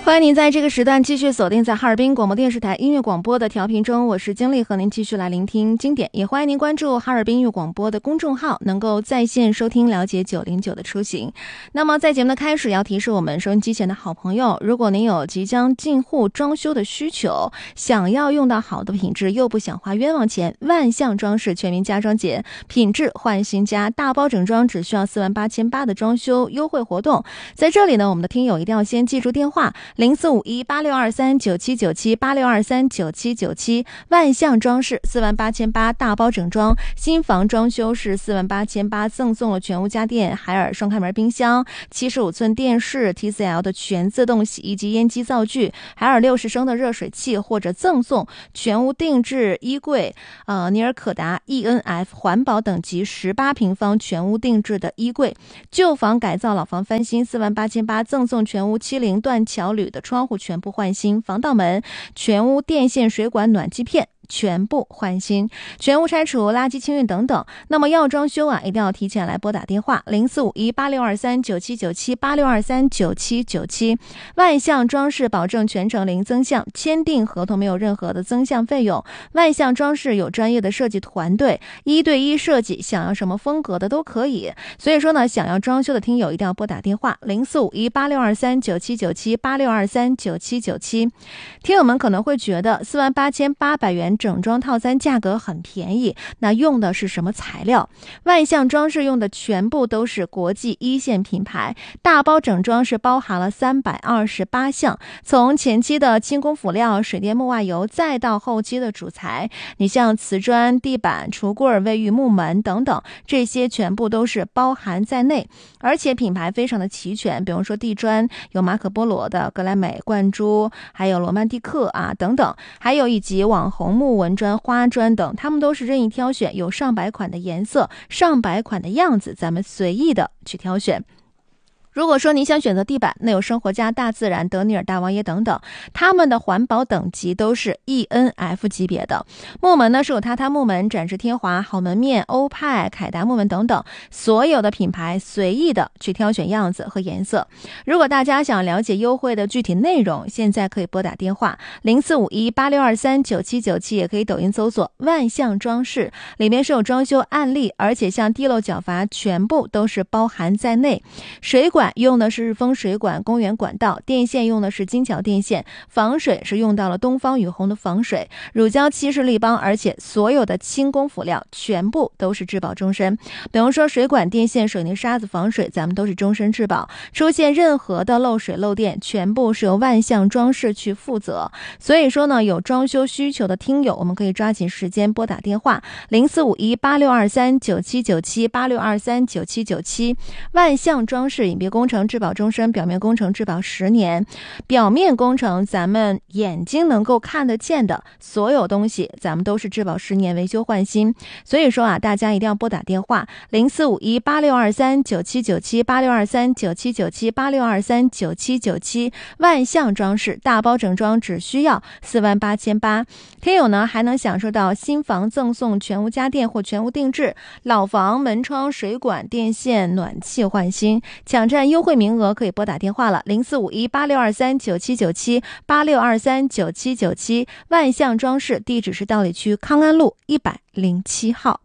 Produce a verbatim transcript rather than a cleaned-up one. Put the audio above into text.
欢迎您在这个时段继续锁定在哈尔滨广播电视台音乐广播的调频中，我是经历，和您继续来聆听经典。也欢迎您关注哈尔滨音乐广播的公众号，能够在线收听了解九零九的出行。那么在节目的开始要提示我们收音机前的好朋友，如果您有即将进户装修的需求，想要用到好的品质又不想花冤枉钱，万象装饰全民家装节，品质换新家，大包整装只需要四万八千八的装修优惠活动。在这里呢，我们的听友一定要先记住电话零四五一八六二三九七九七八六二三九七九七，万象装饰四万八千八大包整装，新房装修是四万八千八，赠送了全屋家电海尔双开门冰箱、七十五寸电视、T C L 的全自动洗衣机、烟机灶具、海尔六十升的热水器，或者赠送全屋定制衣柜，呃，尼尔可达 E N F 环保等级十八平方全屋定制的衣柜。旧房改造老房翻新四万八千八，赠送全屋七零断桥铝的窗户全部换新，防盗门、全屋电线、水管、暖气片全部换新，全屋拆除、垃圾清运等等。那么要装修啊，一定要提前来拨打电话零四五一八六二三九七九七八六二三九七九七。万象装饰保证全程零增项，签订合同没有任何的增项费用。万象装饰有专业的设计团队，一对一设计，想要什么风格的都可以。所以说呢，想要装修的听友一定要拨打电话零四五一八六二三九七九七八六二三九七九七。听友们可能会觉得四万八千八百元整装套餐价格很便宜，那用的是什么材料？万象装饰用的全部都是国际一线品牌，大包整装是包含了三百二十八项，从前期的轻工辅料、水电木外油，再到后期的主材，你像瓷砖、地板、橱柜、卫浴、木门等等，这些全部都是包含在内，而且品牌非常的齐全，比如说地砖有马可波罗的、格莱美、冠珠，还有罗曼蒂克啊等等，还有以及网红木纹砖、花砖等，他们都是任意挑选，有上百款的颜色、上百款的样子，咱们随意的去挑选。如果说您想选择地板，那有生活家、大自然、德尼尔、大王爷等等，他们的环保等级都是 E N F 级别的。木门呢是有榻榻木门、展翅天华、好门面、欧派、凯达木门等等，所有的品牌随意的去挑选样子和颜色。如果大家想了解优惠的具体内容，现在可以拨打电话零四五一八六二三九七九七，也可以抖音搜索万象装饰，里面是有装修案例，而且像地漏角阀全部都是包含在内。水管用的是日丰水管公园管道，电线用的是金桥电线，防水是用到了东方雨虹的防水，乳胶漆是立邦，而且所有的轻工辅料全部都是质保终身。比如说水管、电线、水泥沙子防水，咱们都是终身质保，出现任何的漏水漏电，全部是由万象装饰去负责。所以说呢，有装修需求的听友，我们可以抓紧时间拨打电话零四五一八六二三九七九七八六二三九七九七。万象装饰隐蔽工程质保终身，表面工程质保十年。表面工程咱们眼睛能够看得见的所有东西，咱们都是质保十年，维修换新。所以说啊，大家一定要拨打电话零四五一八六二三九七九七八六二三九七九七八六二三九七九七。万象装饰大包整装只需要四万八千八。听友呢还能享受到新房赠送全屋家电或全屋定制，老房门窗、水管、电线、暖气换新。抢占优惠名额可以拨打电话了零四五一八六二三九七九七八六二三九七九七。万象装饰地址是道里区康安路一百零七号。